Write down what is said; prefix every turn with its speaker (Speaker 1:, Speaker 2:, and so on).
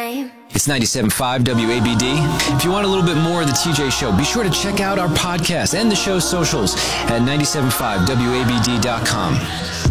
Speaker 1: time.
Speaker 2: It's 97.5 WABD. If you want a little bit more of the TJ Show, be sure to check out our podcast and the show's socials at 97.5WABD.com.